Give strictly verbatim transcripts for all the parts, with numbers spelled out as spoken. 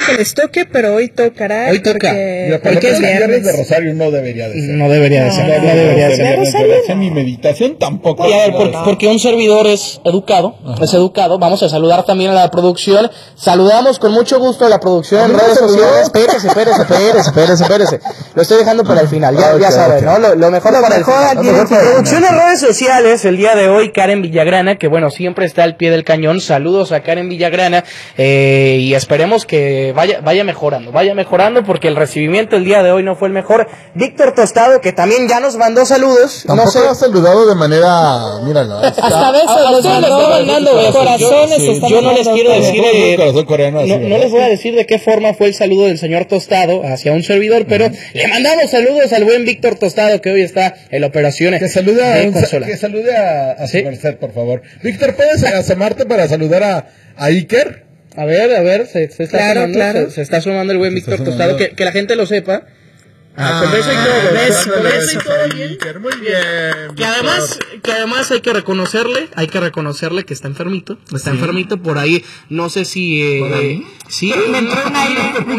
que les toque, pero hoy tocará. Hoy toca. Porque, Mira, porque es viernes. de Rosario no debería de ser. No debería de ser. No, no, no debería de ser. Viernes de oración y meditación tampoco. Y a ver, porque, porque un servidor es educado, Ajá. es educado. Vamos a saludar también a la producción. Saludamos con mucho gusto a la producción en redes sociales. Espérese, espérese, espérese, espérese, espérese. Lo estoy dejando para el final. Ya, okay, ya saben, okay. ¿no? Lo, lo mejor lo para mejor el final. Lo producción en redes sociales el día de hoy, Karen Villagrana, que bueno, siempre está al pie del cañón. Saludos a Karen Villagrana eh, y esperemos que vaya vaya mejorando, vaya mejorando porque el recibimiento el día de hoy no fue el mejor. Víctor Tostado, que también ya nos mandó saludos. Tampoco no sé. ha saludado de manera, míralo. Está, hasta besos nos mandó, mandando corazones. Yo, sí, yo no les quiero decir, eh, corazón coreano, así, no, no les voy a decir de qué forma fue el saludo del señor Tostado hacia un servidor, pero uh-huh. le mandamos saludos al buen Víctor Tostado, que hoy está en operaciones. Que salude a, un, que salude a, a ¿Sí? su merced, por favor. Víctor, ¿puedes asomarte para saludar a, a Iker? A ver, a ver, se, se está claro, sumando, claro. Se, se está sumando el buen Víctor Tostado, que, que la gente lo sepa. Ah, con beso y todo, beso, con beso y beso, todo bien. Muy bien. Que además, que además hay que reconocerle, hay que reconocerle que está enfermito, está sí. enfermito por ahí, no sé si eh, ¿Por ahí? Sí, le entró un aire, le,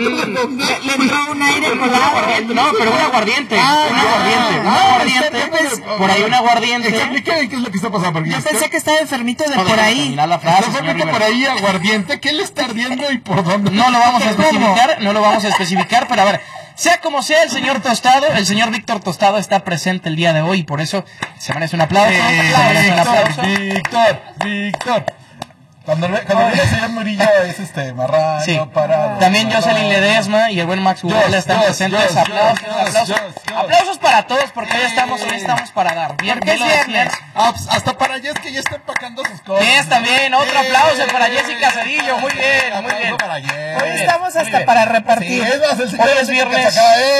le entró un aire colado. No, pero un aguardiente, ah, un aguardiente, un aguardiente, por ahí un aguardiente. Explíqueme qué es lo que está pasando. Yo pensé que estaba enfermito de por ahí. Está por ahí aguardiente, ¿qué le está ardiendo y por dónde? No lo vamos a especificar, no lo vamos a especificar, pero a ver. Sea como sea, el señor Tostado, el señor Víctor Tostado está presente el día de hoy y por eso se merece un aplauso. Eh, se merece un aplauso. Víctor, Víctor. Cuando, cuando viene el señor Murillo es este marrano, sí. parado. También Jocelyn Ledesma y el buen Max Gurela están presentes. Just, aplausos, just, aplausos, just, just. aplausos para todos porque hoy estamos, hoy estamos para dar. Bien, ¿Por qué viernes? Ah, pues hasta para Jess que ya está empacando sus cosas. Yes, también, otro aplauso para Jessica Cedillo. Muy bien, muy bien. Para Jess. Hoy estamos hasta para repartir. Sí, es más, el hoy es viernes.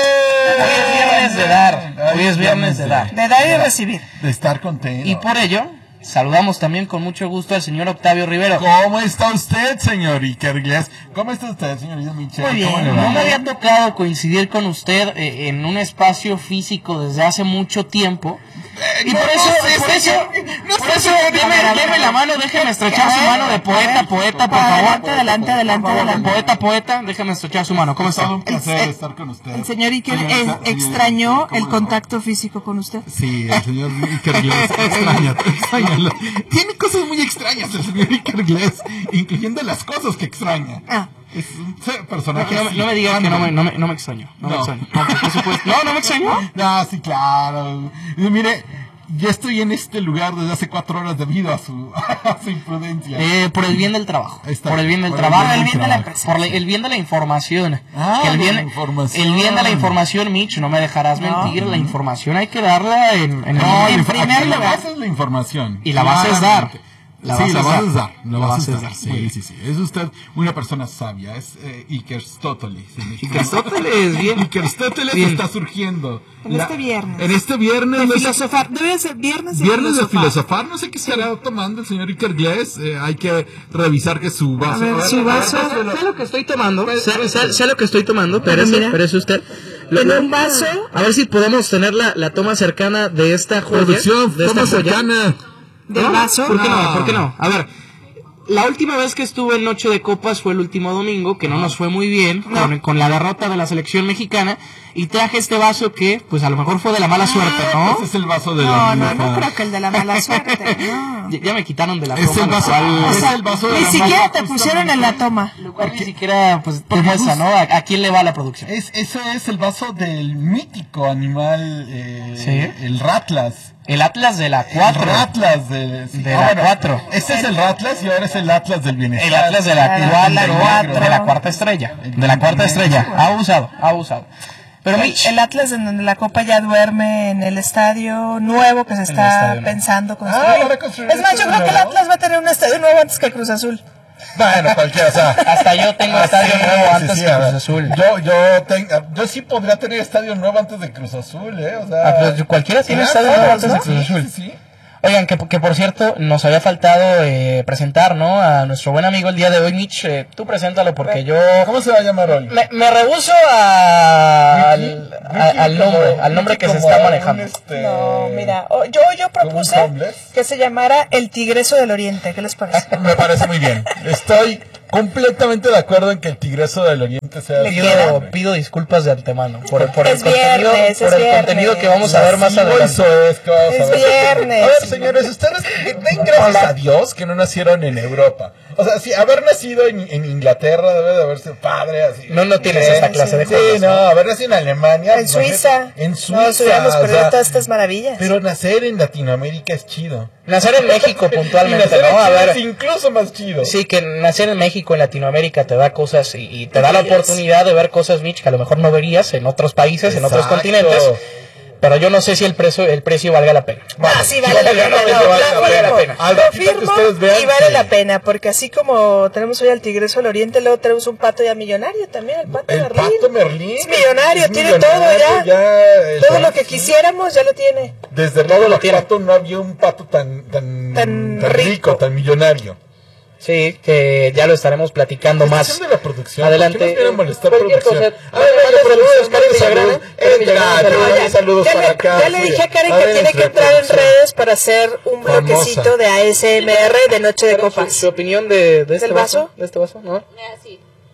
Hoy es viernes de dar. Hoy es viernes de dar. De dar y recibir. De estar contento. Y por ello saludamos también con mucho gusto al señor Octavio Rivero. ¿Cómo está usted, señor Iker Gles? ¿Cómo está usted, señorita Michelle? Muy bien, no me había tocado coincidir con usted eh, en un espacio físico desde hace mucho tiempo. Eh, y no, por eso, no sé, por eso, no por eso, deme, deme la mano, déjeme estrechar su mano de poeta, poeta, por favor. Adelante, adelante, adelante, adelante. Poeta, poeta, déjeme estrechar su mano. ¿Cómo está? Es un placer estar con usted. El señor Iker eh, extrañó el contacto físico con usted. Sí, el señor Iker Gles extraña, extraña. Tiene cosas muy extrañas el señor Iker Gles, incluyendo las cosas que extraña. Ah. Es un personaje. No, no, no me digas que no me, no me, no me extraño. No, no me extraño. No, por supuesto. No, no me extraño. No, sí, claro. Mire, ya estoy en este lugar desde hace cuatro horas debido a su, a su imprudencia. Eh, por el bien del trabajo. Está, por el bien del por trabajo. Por el bien de la empresa. Por el bien de la información. Ah, que el bien, la información. El bien de la información, Mitch, no me dejarás no. mentir. La información hay que darla en, en, no, el, en primer lugar. La lugar. base es la información. Y la base es dar. La sí, la vas a dar. La vas a dar. Sí, sí, sí. Es usted una persona sabia. Es eh, Ikerstóteles. Ikerstóteles, bien. Ikerstóteles está surgiendo. En la, este viernes. En este viernes. De filosofar. Debe ser viernes de viernes filosofar. de filosofar. No sé qué estará tomando el señor Iker Gles. Eh, hay que revisar que su vaso. A ver, su vaso. Sé lo que estoy tomando. Sé, sé, sé lo que estoy tomando. Pero es usted. Lo, en un vaso. A ver si podemos tener la, la toma cercana de esta joya. Producción, de toma esta joya. cercana. ¿Del ¿No? vaso? ¿Por qué no? no? ¿Por qué no? A ver, la última vez que estuve en Noche de Copas fue el último domingo, que no nos fue muy bien, no. con, con la derrota de la selección mexicana, y traje este vaso que, pues a lo mejor fue de la mala suerte, ¿no? Ese es el vaso de no, la No, no, no creo que el de la mala suerte, no. Ya, ya me quitaron de la es toma. El vaso, cual, es el vaso de ni la siquiera mala, te pusieron en la toma. Lo cual ni siquiera, pues, demuestra, ¿no? ¿A, ¿A quién le va la producción? Es, eso es el vaso del mítico animal, eh, ¿sí? El Ratlas. El Atlas de la cuatro. El Atlas de, sí. de ah, la cuatro. Bueno, ese es el Atlas y ahora es el Atlas del bienestar. El Atlas de la cuatro. De la cuarta estrella. De la cuarta estrella. Ha abusado, ha abusado. Pero el, el Atlas en donde la Copa ya duerme en el estadio nuevo que se está pensando construir. Ah, es más, yo creo que el Atlas va a tener un estadio nuevo antes que Cruz Azul. Bueno, cualquiera, o sea, hasta yo tengo estadio sí, nuevo antes sí, sí, que Cruz Azul. Yo, yo, ten, yo sí podría tener estadio nuevo antes de Cruz Azul, ¿eh? O sea, ah, pues cualquiera tiene estadio nuevo antes de Cruz Azul. Sí, sí. Oigan, que, que por cierto, nos había faltado eh, presentar, ¿no? A nuestro buen amigo el día de hoy, Mitch. Eh, tú preséntalo porque yo... ¿Cómo se va a llamar hoy? Me, me rehuso a, Ricky, al, Ricky a, al nombre, como, al nombre Ricky que se está manejando. Este... No, mira, oh, yo, yo propuse que se llamara El Tigreso del Oriente. ¿Qué les parece? Me parece muy bien. Estoy completamente de acuerdo en que el Tigreso del Oriente realmente sea... Pido, pido disculpas de antemano por, por, el, es contenido, viernes, por es el viernes. contenido que vamos a ver más adelante. Eso es, que vamos es a ver. viernes. A ver, señores, ustedes den gracias a Dios que no nacieron en Europa. O sea, si haber nacido en, en Inglaterra debe de haber sido padre. Así, no, no tienes esa clase de cosas. Sí, no, haber nacido en Alemania. En Suiza. En Suiza. No, hubiéramos perdido o sea, todas estas maravillas. Pero nacer en Latinoamérica es chido. Nacer en México puntualmente, nacer ¿no? A ver, es incluso más chido. Sí, que nacer en México, en Latinoamérica, te da cosas y, y te da la oportunidad de ver cosas, Mitch, que a lo mejor no verías en otros países, Exacto. en otros continentes. Pero yo no sé si el precio el precio valga la pena. Bueno, ah, sí, vale la pena. No, no, vale la pena. Confirmo y vale la pena, porque así como tenemos hoy al Tigreso del Oriente, luego tenemos un pato ya millonario también, el pato el Merlín. El pato Merlín. Es millonario, es tiene millonario, todo ya. ya todo lo que quisiéramos ya lo tiene. Desde luego el pato no había un pato tan, tan, tan, tan rico, rico, tan millonario. Sí, que ya lo estaremos platicando más de la producción. adelante. ¿Por qué nos viene a molestar producción? Cosa. A ver, saludos, Karen saludos ya para le, acá. Ya le dije a Karen que tiene que entrar en redes para hacer un Famosa. bloquecito de A S M R de Noche de Copas. ¿Su, su opinión de, de este ¿Del vaso? vaso? ¿De este vaso? ¿No? Así.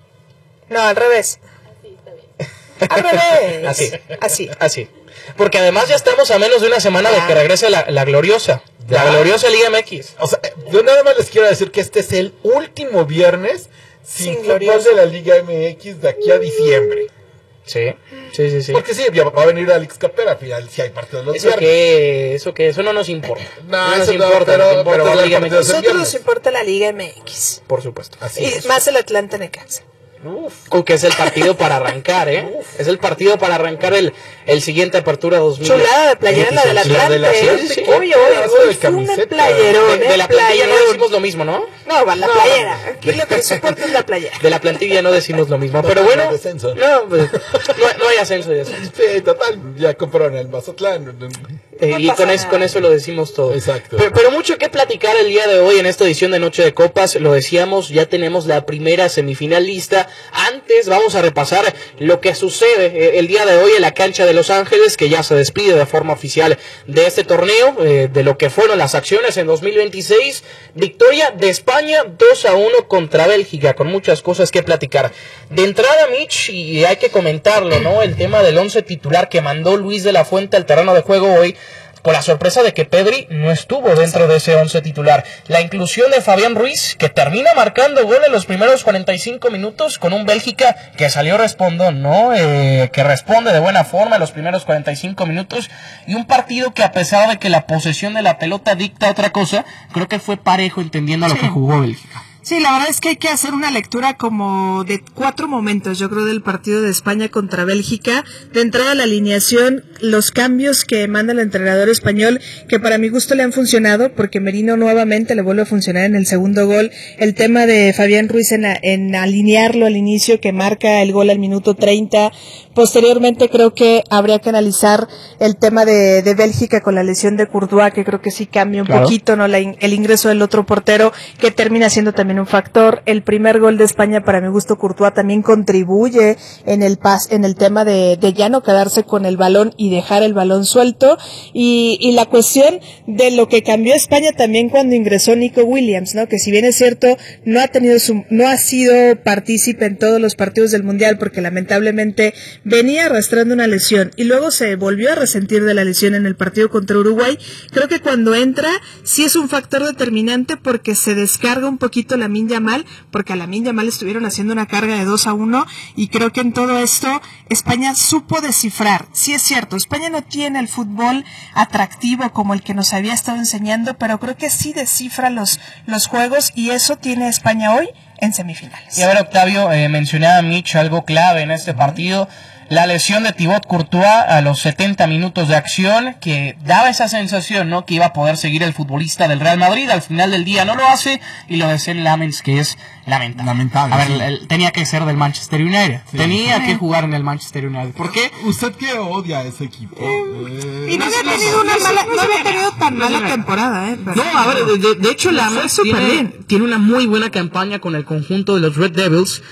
No, al revés. Así, está bien. Al revés. Así. Así. Así. Porque además ya estamos a menos de una semana de que regrese la, la gloriosa. La ¿Ya? gloriosa Liga M X. O sea, yo nada más les quiero decir que este es el último viernes sin, sin fútbol de la Liga M X de aquí a diciembre. Sí, sí, sí, sí. Porque sí, va a venir Alex Capera al final, si hay partidos los ¿Eso viernes. qué? ¿Eso qué? Eso no nos importa. No, no eso nos no, importa. Pero, nos importa pero la Liga M X. A nosotros nos importa la Liga M X. Por supuesto. Así y es. más el Atlanta Necaxa. Uf. Aunque es el partido para arrancar, ¿eh? Uf. Es el partido para arrancar el, el siguiente apertura dos mil. Chulada de playera la del Atlante. Sí, sí. Oye, oye, es un playerón. De, de la plantilla no decimos lo mismo, ¿no? No, la no, playera. Aquí lo que soporta es la playera. De la plantilla no decimos lo mismo. Pero bueno, no, pues, no, no hay ascenso y descenso. Sí, total, ya compraron el Mazatlán. Eh, no y con eso, con eso lo decimos todo. Exacto. Pero, pero mucho que platicar el día de hoy en esta edición de Noche de Copas. Lo decíamos, ya tenemos la primera semifinal lista. Antes vamos a repasar lo que sucede eh, el día de hoy en la cancha de Los Ángeles, que ya se despide de forma oficial de este torneo, eh, de lo que fueron las acciones en dos mil veintiséis. Victoria de España dos a uno contra Bélgica, con muchas cosas que platicar. De entrada, Mitch, y hay que comentarlo, ¿no? El tema del once titular que mandó Luis de la Fuente al terreno de juego hoy, con la sorpresa de que Pedri no estuvo dentro de ese once titular. La inclusión de Fabián Ruiz, que termina marcando gol en los primeros cuarenta y cinco minutos, con un Bélgica que salió respondón, ¿no? Eh, que responde de buena forma en los primeros cuarenta y cinco minutos, y un partido que, a pesar de que la posesión de la pelota dicta otra cosa, creo que fue parejo entendiendo a lo sí. que jugó Bélgica. Sí, la verdad es que hay que hacer una lectura como de cuatro momentos, yo creo, del partido de España contra Bélgica. De entrada, la alineación, los cambios que manda el entrenador español, que para mi gusto le han funcionado, porque Merino nuevamente le vuelve a funcionar en el segundo gol. El tema de Fabián Ruiz en, a, en alinearlo al inicio, que marca el gol al minuto treinta. Posteriormente, creo que habría que analizar el tema de, de Bélgica con la lesión de Courtois, que creo que sí cambia un claro. poquito, ¿no? La, el ingreso del otro portero, que termina siendo también un factor. El primer gol de España, para mi gusto, Courtois también contribuye en el pas, en el tema de, de ya no quedarse con el balón y dejar el balón suelto, y, y la cuestión de lo que cambió España también cuando ingresó Nico Williams, ¿no? Que si bien es cierto, no ha tenido su, no ha sido partícipe en todos los partidos del Mundial, porque lamentablemente venía arrastrando una lesión y luego se volvió a resentir de la lesión en el partido contra Uruguay. Creo que cuando entra sí es un factor determinante, porque se descarga un poquito la Lamine Yamal, porque a Lamine Yamal estuvieron haciendo una carga de dos a uno, y creo que en todo esto España supo descifrar. Sí es cierto, España no tiene el fútbol atractivo como el que nos había estado enseñando, pero creo que sí descifra los, los juegos, y eso tiene España hoy en semifinales. Y a ver, Octavio, eh, mencionaba Mitch algo clave en este partido. La lesión de Thibaut Courtois a los setenta minutos de acción, que daba esa sensación, ¿no? Que iba a poder seguir el futbolista del Real Madrid. Al final del día no lo hace, y lo de Sen Lammens, que es lamentable. Lamentable. A ver, sí. el, el, tenía que ser del Manchester United. Sí, Tenía sí. que jugar en el Manchester United. ¿Por qué? ¿Usted que odia a ese equipo? Eh, y no había tenido una mala, no había tenido tan mala temporada, ¿eh? Pero no, a ver, de, de hecho, Lammens tiene, tiene una muy buena campaña con el conjunto de los Red Devils.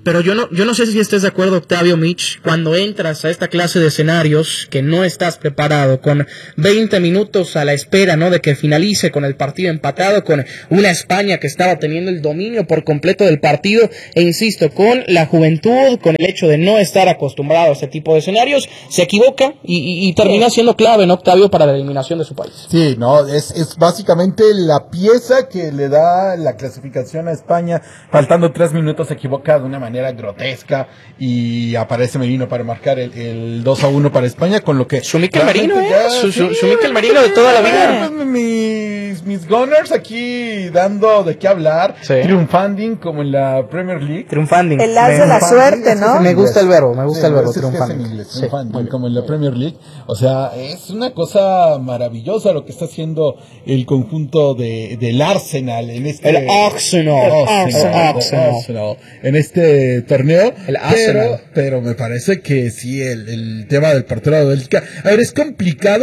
pero yo no, yo no sé si estés de acuerdo, Octavio, Mitch, cuando entras a esta clase de escenarios que no estás preparado, con veinte minutos a la espera, ¿no?, de que finalice, con el partido empatado, con una España que estaba teniendo el dominio por completo del partido, e insisto, con la juventud, con el hecho de no estar acostumbrado a este tipo de escenarios, se equivoca y, y, y termina siendo clave, ¿no, Octavio, para la eliminación de su país? Sí, no, es, es básicamente la pieza que le da la clasificación a España. Faltando tres minutos se equivoca de una manera grotesca y aparece Merino para marcar el, el dos a uno para España, con lo que... Su Mikel Merino, ¿eh? Ya, su, su, sí, su Mikel Merino de toda la vida. Pues, mis, mis Gunners aquí dando de qué hablar, sí. Triunfanding como en la Premier League. Triunfanding. El as de la suerte, ¿no? Me gusta el verbo, me gusta sí, el verbo, es triunfanding. Es en inglés, triunfanding, sí, como en la Premier League. O sea, es una cosa maravillosa lo que está haciendo el conjunto de, del Arsenal en este... El Arsenal. El Arsenal, el Arsenal. Arsenal en este torneo. El Arsenal. Pero, pero me parece que sí, el, el tema del portero de Bélgica... A ver, es complicado.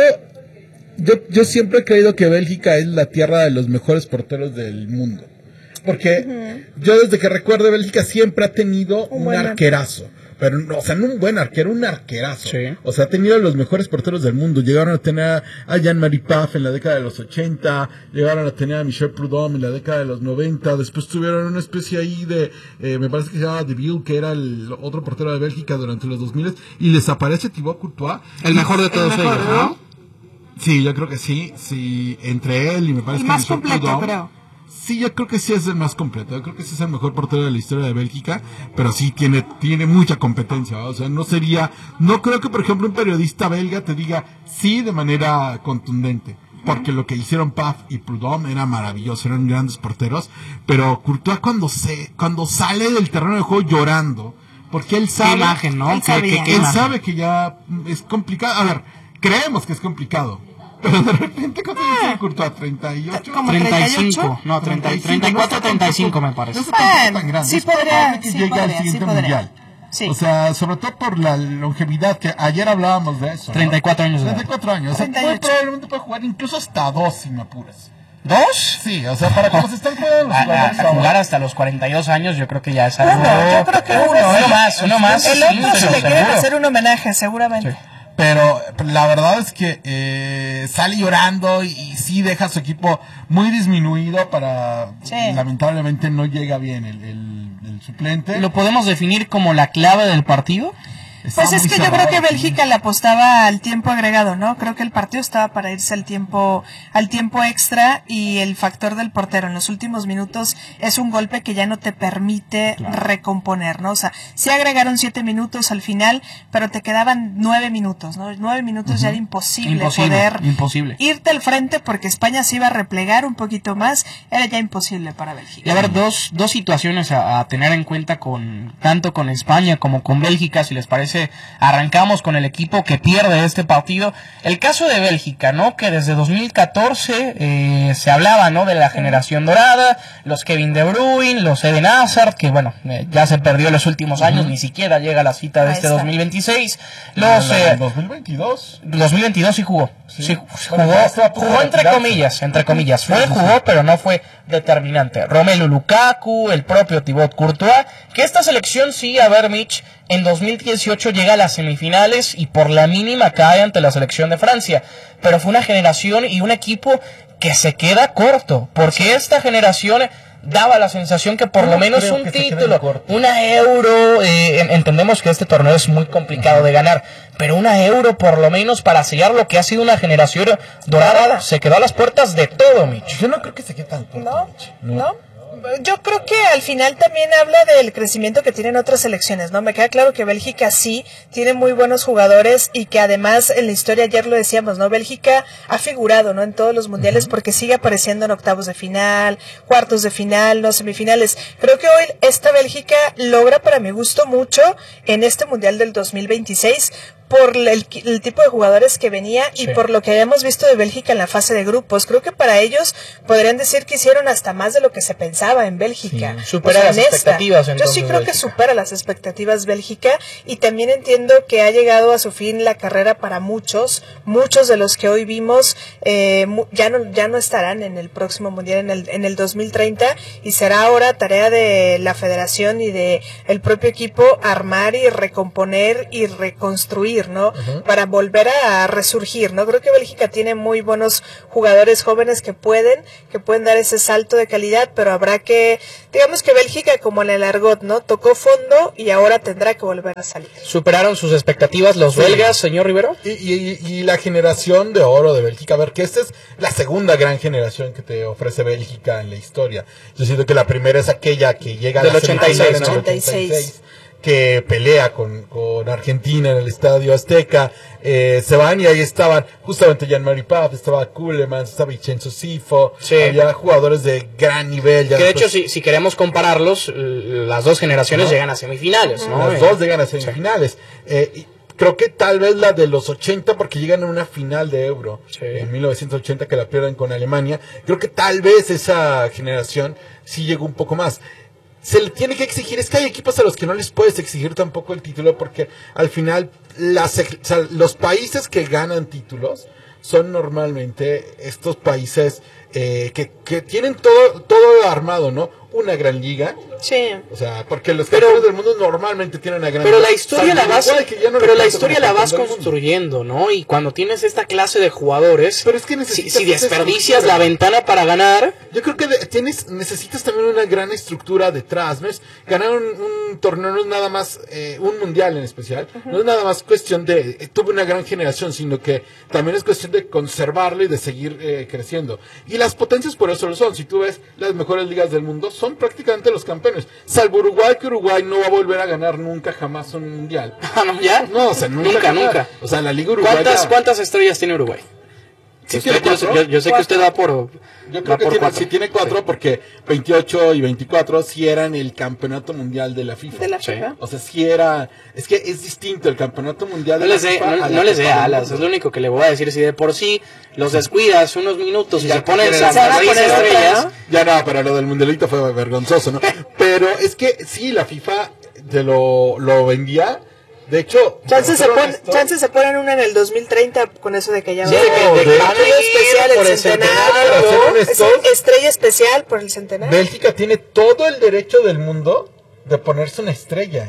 Yo, yo siempre he creído que Bélgica es la tierra de los mejores porteros del mundo. Porque uh-huh. yo desde que recuerdo Bélgica siempre ha tenido un, un arquerazo. Pero, no, o sea, no un buen arquero, un arquerazo. Sí. O sea, ha tenido los mejores porteros del mundo. Llegaron a tener a Jean-Marie Pfaff en la década de los ochenta, llegaron a tener a Michel Prudhomme en la década de los noventa, después tuvieron una especie ahí de, eh, me parece que se llamaba De Ville, que era el otro portero de Bélgica durante los dos mil, y les aparece Thibaut Courtois. El mejor de todos ellos, ¿no? Sí, yo creo que sí, sí, entre él y me parece y que más Michel completo, Prudhomme, creo. Sí, yo creo que sí es el más completo. Yo creo que sí es el mejor portero de la historia de Bélgica, pero sí tiene tiene mucha competencia, ¿no? O sea, no sería, no creo que por ejemplo un periodista belga te diga sí de manera contundente, porque lo que hicieron Pfaff y Prudhomme era maravilloso, eran grandes porteros, pero Courtois cuando se cuando sale del terreno de juego llorando, porque él sabe, imagen, ¿no? Él, que, que, que él sabe que ya es complicado. A ver, creemos que es complicado. Pero de repente, ¿cuánto le dice Courtois? ¿treinta y ocho? ¿Como treinta y cinco? No, treinta, treinta y cuatro, treinta y cinco me parece. No es tan grande. Sí podría, que sí llegue podría, al siguiente sí podría. mundial. Sí. O sea, sobre todo por la longevidad, que ayer hablábamos de eso, ¿no? treinta y cuatro años. treinta y cuatro años. O sea, treinta y ocho. puede, probablemente puede jugar incluso hasta dos si me apuras. ¿Dos? Sí, o sea, para cómo se están jugando los a, jugadores a, a jugar ahora. hasta los cuarenta y dos años, yo creo que ya es algo. Bueno, yo creo que uno, uno más, uno más. El otro sí, se le seguro. quieren hacer un homenaje, seguramente. Sí. Pero la verdad es que eh, sale llorando y, y sí deja a su equipo muy disminuido para... Sí. Lamentablemente no llega bien el, el, el suplente. ¿Lo podemos definir como la clave del partido? Está Pues es muy que yo cerrado, creo que sí. Bélgica le apostaba al tiempo agregado, ¿no? Creo que el partido estaba para irse al tiempo al tiempo extra y el factor del portero en los últimos minutos es un golpe que ya no te permite claro. recomponer, ¿no? O sea, sí agregaron siete minutos al final, pero te quedaban nueve minutos, ¿no? Nueve minutos uh-huh. ya era imposible, imposible poder imposible. irte al frente porque España se iba a replegar un poquito más, era ya imposible para Bélgica. Y a ver, dos, dos situaciones a, a tener en cuenta con tanto con España como con Bélgica, si les parece. Arrancamos con el equipo que pierde este partido. El caso de Bélgica, ¿no? Que desde dos mil catorce eh, se hablaba, ¿no? De la generación dorada, los Kevin De Bruyne, los Eden Hazard, que bueno, eh, ya se perdió en los últimos años, uh-huh. ni siquiera llega a la cita de Ahí este está. dos mil veintiséis. Los eh, dos mil veintidós. dos mil veintidós sí jugó. Sí, sí bueno, jugó, jugó entre comillas, entre comillas. Fue, jugó, pero no fue determinante. Romelu Lukaku, el propio Thibaut Courtois, que esta selección sí, a ver, Mitch, en dos mil dieciocho llega a las semifinales y por la mínima cae ante la selección de Francia. Pero fue una generación y un equipo que se queda corto, porque esta generación daba la sensación que por lo menos un título, una euro, eh, entendemos que este torneo es muy complicado de ganar, pero una euro por lo menos para sellar lo que ha sido una generación dorada, se quedó a las puertas de todo, Mitch. Yo no creo que se quede tan corto, No, Mitch. no. ¿No? Yo creo que al final también habla del crecimiento que tienen otras selecciones, ¿no? Me queda claro que Bélgica sí tiene muy buenos jugadores y que además en la historia, ayer lo decíamos, ¿no? Bélgica ha figurado, ¿no? En todos los mundiales uh-huh. porque sigue apareciendo en octavos de final, cuartos de final, no semifinales. Creo que hoy esta Bélgica logra para mi gusto mucho en este mundial del dos mil veintiséis por el, el tipo de jugadores que venía Sí. y por lo que habíamos visto de Bélgica en la fase de grupos. Creo que para ellos podrían decir que hicieron hasta más de lo que se pensaba en Bélgica. Sí, supera las expectativas, Yo entonces, sí creo que Bélgica. supera las expectativas Bélgica, y también entiendo que ha llegado a su fin la carrera para muchos. Muchos de los que hoy vimos eh, mu- ya no ya no estarán en el próximo mundial en el en el dos mil treinta, y será ahora tarea de la federación y de el propio equipo armar y recomponer y reconstruir, ¿no? Uh-huh. Para volver a resurgir, ¿no? Creo que Bélgica tiene muy buenos jugadores jóvenes que pueden que pueden dar ese salto de calidad, pero habrá que, digamos que Bélgica, como en el argot, ¿no? Tocó fondo y ahora tendrá que volver a salir. ¿Superaron sus expectativas los Sí. belgas, señor Rivero? Y, y, y la generación de oro de Bélgica, a ver, que esta es la segunda gran generación que te ofrece Bélgica en la historia. Yo siento que la primera es aquella que llega Del a la ochenta y seis, semifinal en el ¿no? ochenta y seis. Que pelea con, con Argentina en el Estadio Azteca, eh, se van y ahí estaban justamente Jean-Marie Paf, estaba Kuhlman, estaba Vincenzo Sifo, Sí. había jugadores de gran nivel. Ya Que de después, hecho, si, si queremos compararlos, l- las dos generaciones ¿no? llegan a semifinales, ¿no? Las Eh, dos llegan a semifinales. Eh, y creo que tal vez la de los ochenta, porque llegan a una final de Euro Sí. en mil novecientos ochenta, que la pierden con Alemania. Creo que tal vez esa generación sí llegó un poco más. Se le tiene que exigir, es que hay equipos a los que no les puedes exigir tampoco el título, porque al final las, o sea, los países que ganan títulos son normalmente estos países eh, que, que tienen todo, todo armado, ¿no? Una gran liga. Sí. O sea, porque los Pero- campeones del mundo normalmente tienen una gran Pero liga. la historia la Salvo vas, Uruguay, que ya no pero le la cuento historia como la vas campeón del mundo. construyendo, ¿no? Y cuando tienes esta clase de jugadores, Pero es que si, necesitas si esa desperdicias estructura. la ventana para ganar, Yo creo que de- tienes, necesitas también una gran estructura detrás, ¿no? Es ganar un, un torneo no es nada más, eh, un mundial en especial, uh-huh. no es nada más cuestión de, eh, tuve una gran generación, sino que también es cuestión de conservarlo y de seguir eh, creciendo. Y las potencias por eso lo son. Si tú ves las mejores ligas del mundo, son prácticamente los campeones. Salvo Uruguay, que Uruguay no va a volver a ganar nunca jamás un mundial. ¿no? ¿Ya? No, o sea, nunca. Nunca, ganar. nunca. O sea, la liga uruguaya. ¿Cuántas, ¿Cuántas estrellas tiene Uruguay? Sí Usted- tiene yo, sé- cuatro. yo- yo sé que usted va por. Yo va creo que por tiene, cuatro. sí tiene cuatro, Sí. porque veintiocho y veinticuatro sí eran el campeonato mundial de la FIFA. De la Sí. FIFA. O sea, sí era, es que es distinto el campeonato mundial No de la les dé FIFA. no, a la no les dé Copa del alas, Mundo. es lo único que le voy a decir. Si de por sí los descuidas unos minutos y Ya se ponen quieren San hacer seis seis estrellas, Ya no, pero lo del mundialito fue vergonzoso, ¿no? Pero es que sí, la FIFA te lo, lo vendía. De hecho, Chances se, para ser pon, honesto, chances se ponen una en el dos mil treinta con eso de que ya Sí, va de a que- haber de que partido van a ir especial, por el el centenario, centenario, para ser es honestos. una estrella especial por el centenario. Bélgica tiene todo el derecho del mundo de ponerse una estrella.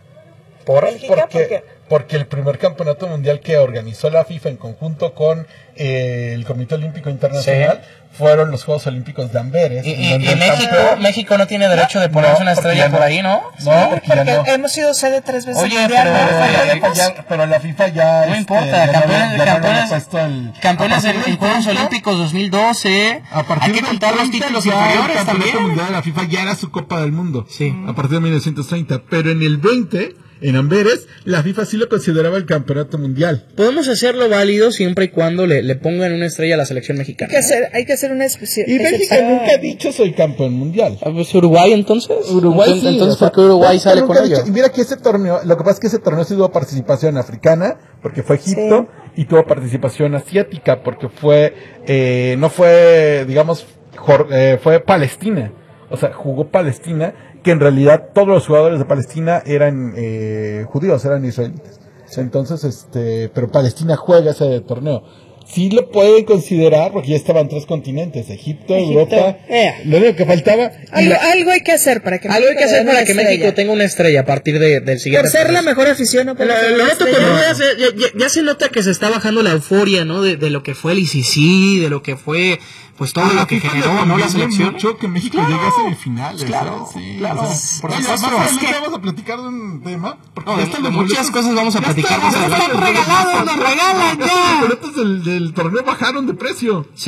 ¿Por? ¿Bélgica? Porque, ¿Por qué? porque el primer campeonato mundial que organizó la FIFA en conjunto con eh, el Comité Olímpico Internacional fueron los Juegos Olímpicos de Amberes. Y, en y- donde y el México, campeón- México no tiene derecho de ponerse No, una porque estrella ya no. por ahí, ¿no? No, porque ya Porque no. hemos sido sede tres veces Oye, mundial, pero- ¿no? oye, Falta de La FIFA paz. ya- pero la FIFA ya. No este, importa, ya no- campeones, ya no le ha campeones, puesto el- campeones a en, partir en del Juegos treinta, Olímpicos dos mil doce. A partir Hay que del contar los treinta títulos ya el inferiores campeonato también. mundial de la FIFA ya era su Copa del Mundo. Sí. A partir de mil novecientos treinta. Pero en el veinte, en Amberes, la FIFA sí lo consideraba el campeonato mundial. Podemos hacerlo válido siempre y cuando le, le pongan una estrella a la selección mexicana. Hay que hacer, hay que hacer una especie. Y Bélgica nunca ha dicho soy campeón mundial. Ah, pues, ¿Uruguay entonces? Uruguay entonces, sí, entonces o sea, ¿por qué Uruguay Bélgica sale nunca con ha dicho- ello? Y mira que ese torneo, lo que pasa es que ese torneo sí tuvo participación africana, porque fue Egipto, y tuvo participación asiática, porque fue, eh, no fue, digamos, Jor- eh, fue Palestina. O sea, jugó Palestina, que en realidad todos los jugadores de Palestina eran eh, judíos, eran israelitas. Entonces, este, pero Palestina juega ese torneo. Sí lo pueden considerar, porque ya estaban tres continentes, Egipto, Egipto, Europa, eh. lo único que faltaba. y Algo, la- algo hay que hacer para que Algo hay que México hacer le den para una que estrella. México tenga una estrella a partir de, del siguiente. Por ser la torneo. mejor afición, ¿no? Lo, lo noto con Uruguay, ya, ya- ya se nota que se está bajando la euforia, ¿no? De, de lo que fue el I C C, de lo que fue, pues todo A la lo que FIFA le generó, ¿no? La conviene selección. mucho que México Claro, llegue a semifinales. claro, ¿eh? Sí, claro. o sea, Por oye, supuesto. más adelante Es que- vamos a platicar de un tema. Porque No, ya de- están de los muchas boletos- cosas vamos a ya platicar están- más ya adelante. están regalados, nos regalan ya. ya. Los boletos del, del torneo bajaron de precio. Sí,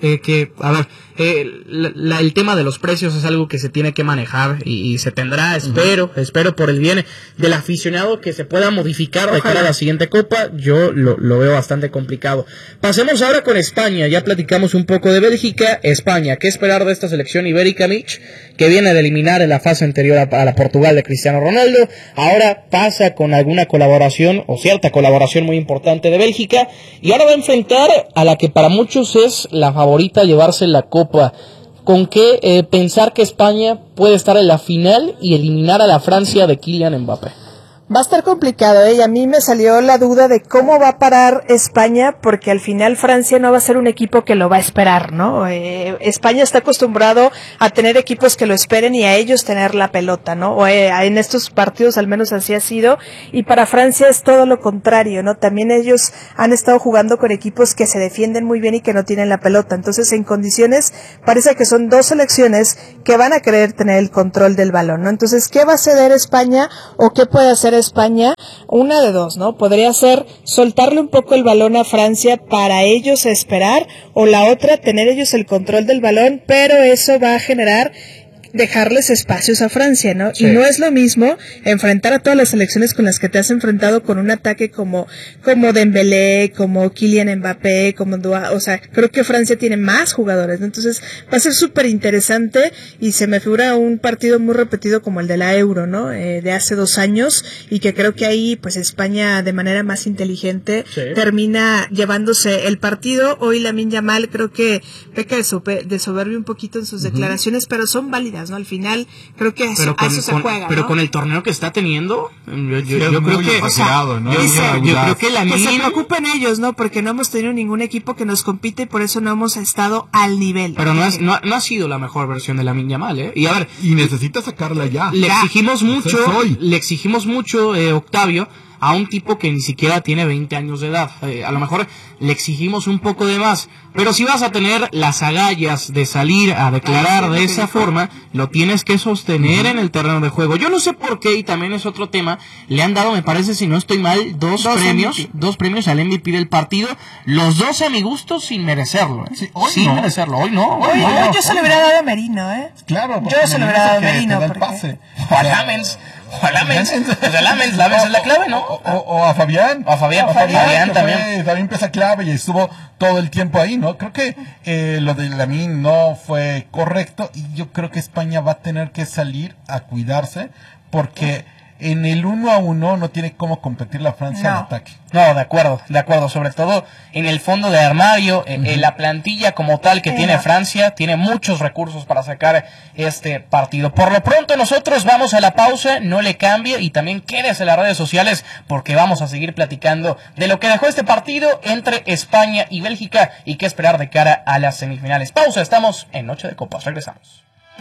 eh, que, a ver, eh, la, la, el tema de los precios es algo que se tiene que manejar y, y se tendrá, espero, uh-huh. espero por el bien del aficionado que se pueda modificar de cara a la siguiente Copa. Yo lo, lo veo bastante complicado. Pasemos ahora con España, ya platicamos un poco de Bélgica. España, ¿qué esperar de esta selección ibérica, Mitch? Que viene de eliminar en la fase anterior a, a la Portugal de Cristiano Ronaldo, ahora pasa con alguna colaboración o cierta colaboración muy importante de Bélgica y ahora va a enfrentar a la que para muchos es la favorita a llevarse la Copa. ¿Con qué eh, pensar que España puede estar en la final y eliminar a la Francia de Kylian Mbappé? Va a estar complicado, ¿eh? Y a mí me salió la duda de cómo va a parar España, porque al final Francia no va a ser un equipo que lo va a esperar, ¿no? Eh, España está acostumbrado a tener equipos que lo esperen y a ellos tener la pelota, ¿no? O eh, en estos partidos al menos así ha sido, y para Francia es todo lo contrario, ¿no? También ellos han estado jugando con equipos que se defienden muy bien y que no tienen la pelota, entonces en condiciones parece que son dos selecciones que van a querer tener el control del balón, ¿no? Entonces, ¿qué va a ceder España o qué puede hacer España? Una de dos, ¿no? Podría ser soltarle un poco el balón a Francia para ellos esperar, o la otra, tener ellos el control del balón, pero eso va a generar dejarles espacios a Francia, ¿no? Sí. Y no es lo mismo enfrentar a todas las selecciones con las que te has enfrentado con un ataque como como Dembélé, como Kylian Mbappé, como Dua, o sea, creo que Francia tiene más jugadores, ¿no? Entonces va a ser súper interesante y se me figura un partido muy repetido como el de la Euro, ¿no? Eh, de hace dos años y que creo que ahí pues España de manera más inteligente sí. termina llevándose el partido. Hoy Lamine Yamal creo que peca de, sope, de soberbia un poquito en sus uh-huh. declaraciones, pero son válidas, ¿no? Al final creo que a eso, con, a eso se con, juega, pero ¿no? con el torneo que está teniendo yo, yo, sí, yo creo que o sea, ¿no? yo, dice, yo, yo creo que la que mínima... se preocupen ellos, ¿no? Porque no hemos tenido ningún equipo que nos compite y por eso no hemos estado al nivel. Pero no, es, no, no ha sido la mejor versión de Lamine Yamal, ¿eh? Y a ver, y necesita sacarla ya. Le ya. exigimos mucho, le exigimos mucho, eh, Octavio, a un tipo que ni siquiera tiene veinte años de edad. Eh, a lo mejor le exigimos un poco de más, pero si vas a tener las agallas de salir a declarar de esa forma, lo tienes que sostener en el terreno de juego. Yo no sé por qué, y también es otro tema, le han dado, me parece, si no estoy mal, dos, dos premios, M V P. dos premios al M V P del partido, los dos a mi gusto sin merecerlo. ¿eh? Sí, hoy sin no. merecerlo, hoy no. Hoy, hoy, no, hoy no, yo se lo hubiera dado a Merino, ¿eh? Claro, yo se lo hubiera dado a Merino. Porque... pase. O a Lamens. O a Lamens, o sea, Lamens, Lamens es la clave, ¿no? O, o, o a Fabián. O a Fabián, o a Fabián, Fabián también. Fue, también pieza clave y estuvo todo el tiempo ahí, ¿no? Creo que eh, lo de Lamine no fue correcto y yo creo que España va a tener que salir a cuidarse porque en el uno a uno no tiene cómo competir la Francia no. en ataque. No, de acuerdo, de acuerdo. Sobre todo en el fondo de armario, uh-huh. en, en la plantilla como tal que uh-huh. tiene Francia, tiene muchos recursos para sacar este partido. Por lo pronto nosotros vamos a la pausa, no le cambie y también quédese en las redes sociales porque vamos a seguir platicando de lo que dejó este partido entre España y Bélgica y qué esperar de cara a las semifinales. Pausa, estamos en Noche de Copas, regresamos.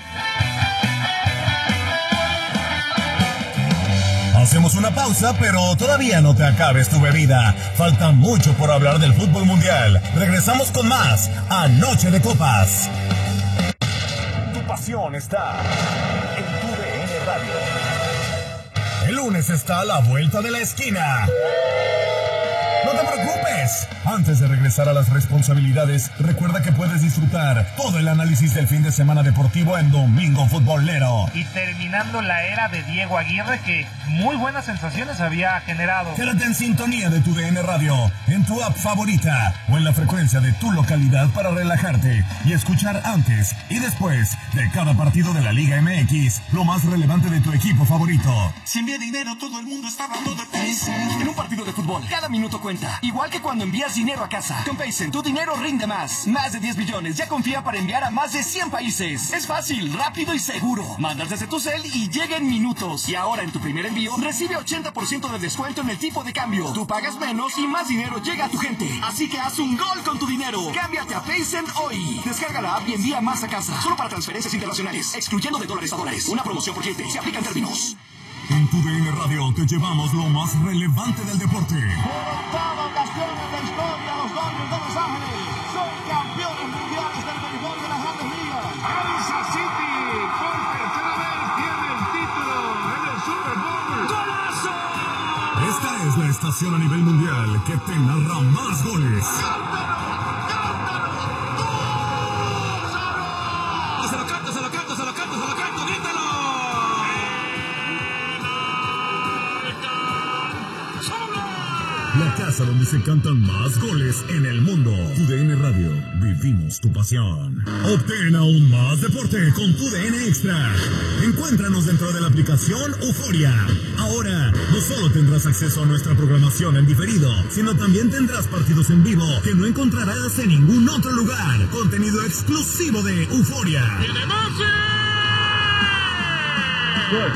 Hacemos una pausa, pero todavía no te acabes tu bebida. Falta mucho por hablar del fútbol mundial. Regresamos con más a Noche de Copas. Tu pasión está en tu D N Radio. El lunes está a la vuelta de la esquina. No te preocupes. Antes de regresar a las responsabilidades, recuerda que puedes disfrutar todo el análisis del fin de semana deportivo en Domingo Futbolero. Y terminando la era de Diego Aguirre, que muy buenas sensaciones había generado. Quédate en sintonía de tu D N Radio, en tu app favorita o en la frecuencia de tu localidad para relajarte y escuchar antes y después de cada partido de la Liga M X lo más relevante de tu equipo favorito. Si envía dinero, todo el mundo está hablando de Paycen. En un partido de fútbol, cada minuto cuenta. Igual que cuando envías dinero a casa. Con Paycen, tu dinero rinde más. Más de diez billones ya confía para enviar a más de cien países. Es fácil, rápido y seguro. Mandas desde tu cel y llega en minutos. Y ahora en tu primer envío, recibe ochenta por ciento de descuento en el tipo de cambio. Tú pagas menos y más dinero llega a tu gente. Así que haz un gol con tu dinero. Cámbiate a Paycen hoy. Descarga la app y envía más a casa. Solo para transferencias internacionales, excluyendo de dólares a dólares. Una promoción por cliente. Se aplican términos. En tu D N Radio te llevamos lo más relevante del deporte. Por octava ocasión en la historia, los Dodgers de Los Ángeles son campeones mundiales del béisbol de las Grandes Ligas. Kansas City por tercera vez tiene el título en el Super Bowl. ¡Golazo! Esta es la estación a nivel mundial que te narra más goles. la casa donde se cantan más goles en el mundo. Tu D N Radio, vivimos tu pasión. Obtén aún más deporte con Tu D N Extra. Encuéntranos dentro de la aplicación Euforia. Ahora, no solo tendrás acceso a nuestra programación en diferido, sino también tendrás partidos en vivo que no encontrarás en ningún otro lugar. Contenido exclusivo de Euforia. ¡Tiene más! ¡Gol!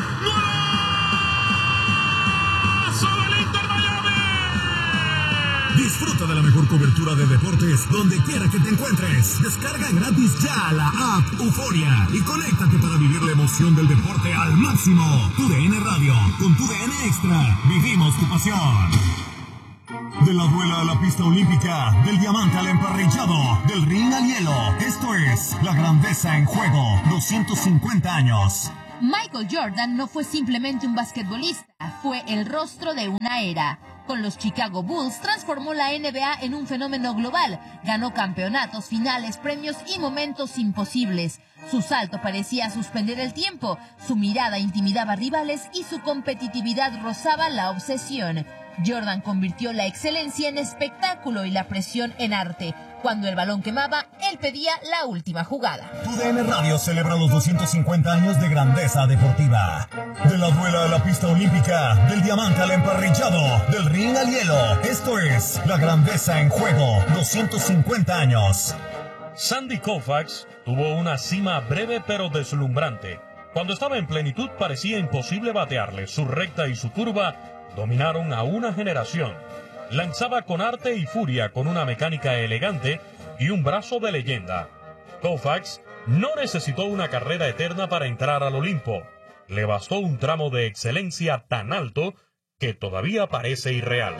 Disfruta de la mejor cobertura de deportes donde quiera que te encuentres. Descarga gratis ya la app Euforia y conéctate para vivir la emoción del deporte al máximo. Tu D N Radio, con Tu D N Extra, vivimos tu pasión. De la duela a la pista olímpica, del diamante al emparrillado, del ring al hielo. Esto es la grandeza en juego, doscientos cincuenta años. Michael Jordan no fue simplemente un basquetbolista, fue el rostro de una era. Con los Chicago Bulls transformó la N B A en un fenómeno global. Ganó campeonatos, finales, premios y momentos imposibles. Su salto parecía suspender el tiempo, su mirada intimidaba rivales y su competitividad rozaba la obsesión. Jordan convirtió la excelencia en espectáculo y la presión en arte. Cuando el balón quemaba, él pedía la última jugada. Tu D N Radio celebra los doscientos cincuenta años de grandeza deportiva. De la duela a la pista olímpica, del diamante al emparrillado, del ring al hielo. Esto es la grandeza en juego, doscientos cincuenta años. Sandy Koufax tuvo una cima breve pero deslumbrante. Cuando estaba en plenitud parecía imposible batearle. Su recta y su curva dominaron a una generación. Lanzaba con arte y furia, con una mecánica elegante y un brazo de leyenda. Koufax no necesitó una carrera eterna para entrar al Olimpo. Le bastó un tramo de excelencia tan alto que todavía parece irreal.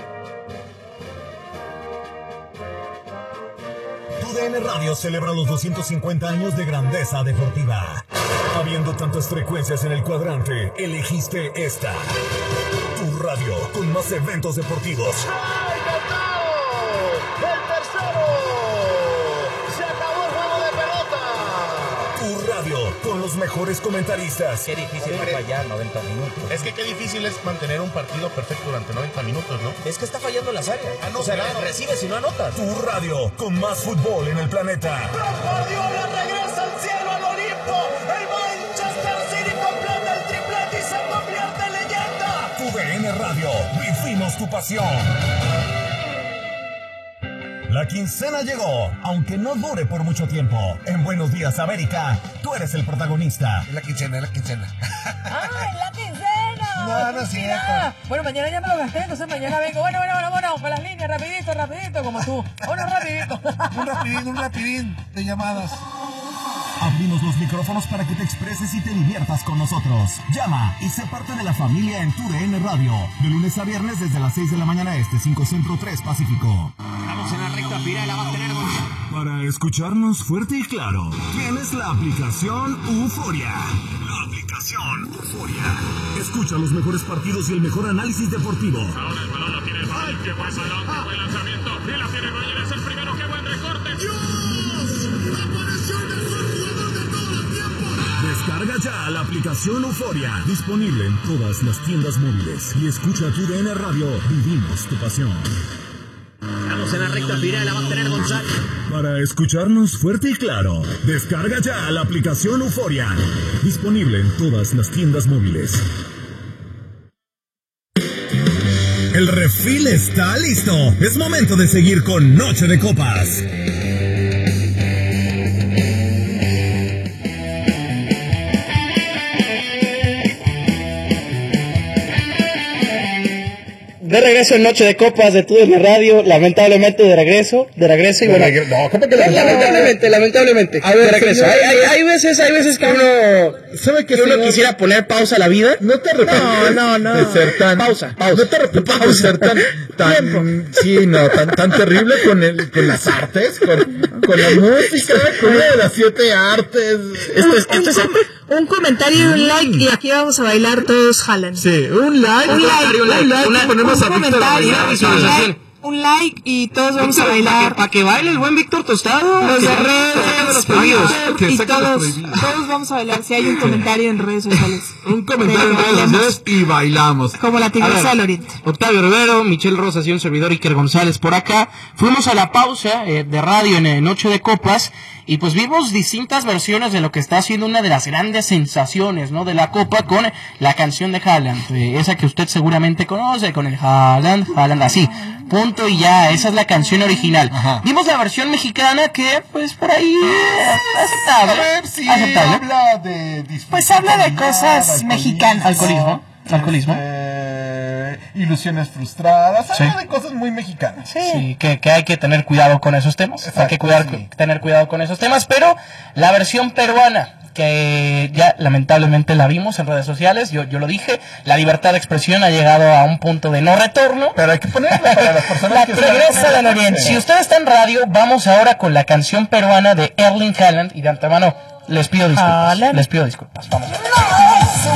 Tu D N Radio celebra los doscientos cincuenta años de grandeza deportiva. Habiendo tantas frecuencias en el cuadrante, elegiste esta. Tu radio con más eventos deportivos. ¡Ay, ganado! ¡El tercero! ¡Se acabó el juego de pelota! Tu radio con los mejores comentaristas. Qué difícil es fallar noventa minutos. Es que qué difícil es mantener un partido perfecto durante noventa minutos, ¿no? Es que está fallando las áreas. Ah, no, o sea, no, recibes y no anotas. Tu radio con más fútbol en el planeta. Guardiola regresa al cielo, al Olimpo. El Manchester City completa el triplete y se convierte en leyenda. Tu D N Radio, vivimos tu pasión. La quincena llegó, aunque no dure por mucho tiempo. En Buenos Días, América, tú eres el protagonista. Es la quincena, es la quincena. ¡Ay, la quincena! No, no es cierto. Bueno, mañana ya me lo gasté, entonces mañana vengo. Bueno, bueno, bueno, bueno, con las líneas, rapidito, rapidito, como tú. Bueno, rapidito. Un rapidín, un rapidín de llamadas. Abrimos los micrófonos para que te expreses y te diviertas con nosotros. Llama y sé parte de la familia en Tu D N Radio. De lunes a viernes desde las seis de la mañana este, cinco Centro, tres Pacífico. Vamos en la recta final, la va a tener Gonzalo. Para escucharnos fuerte y claro, tienes la aplicación Euforia. La aplicación Euforia. Escucha los mejores partidos y el mejor análisis deportivo. Ahora el balón lo tiene el Ay, qué pasa, no, buen lanzamiento. Y la tiene Roger, es el primero, qué buen recorte. ¡Dios! ¡Apareció el mejor jugador de todo el tiempo! Descarga ya la aplicación Euforia. Disponible en todas las tiendas móviles. Y escucha Tu D N Radio. Vivimos tu pasión. Estamos en la recta final, la va a tener Gonzalo. Para escucharnos fuerte y claro, descarga ya la aplicación Euforia. Disponible en todas las tiendas móviles. El refil está listo. Es momento de seguir con Noche de Copas. De regreso en Noche de Copas de Tu D N Radio, lamentablemente de regreso, de regreso y bueno. No, ¿cómo que lamentablemente, lamentablemente, a ver, de regreso. señor, hay, hay, hay veces, hay veces que uno, ¿sabe que que uno señor? quisiera poner pausa a la vida. No te arrepientes no, no, no. de ser tan, pausa, pausa. No te arrepientes de ser tan, tan, sí, no, tan, tan terrible con el, con las artes, con, con la música, con una de las siete artes. Esto es, esto es un, un comentario y un like y aquí vamos a bailar todos jalan. Sí, un like, un like, un like, un like, una, ponemos un a Víctor comentario, a bailar, un like, un like y todos vamos a bailar. Para que baile el buen Víctor Tostado. Los de que redes, de los prohibidos. y todos, todos vamos a bailar. Si hay un comentario en redes sociales. Un comentario en redes sociales y bailamos. Como la tigresa del oriente. Octavio Rivero, Michelle Rosas y un servidor Iker González por acá. Fuimos a la pausa eh, de radio en eh, Noche de Copas. Y pues vimos distintas versiones de lo que está haciendo una de las grandes sensaciones, ¿no? De la Copa con la canción de Haaland, eh, esa que usted seguramente conoce, con el Haaland, Haaland, así, punto y ya, esa es la canción original. Ajá. Vimos la versión mexicana que, pues, por ahí, eh, aceptable. A ver si aceptable. habla de... Pues habla de cosas mexicanas. Alcoholismo, alcoholismo. Eh, ilusiones frustradas, Sí. habla de cosas muy mexicanas. Sí, sí que, que hay que tener cuidado con esos temas. Exacto, hay que cuidar, sí. tener cuidado con esos temas. Pero la versión peruana, que ya lamentablemente la vimos en redes sociales, yo, yo lo dije, la libertad de expresión ha llegado a un punto de no retorno. Pero hay que ponerla para las personas la que regresa del oriente. Si usted está en radio, vamos ahora con la canción peruana de Erling Haaland. Y de antemano les pido disculpas. Haaland. Les pido disculpas. Vamos.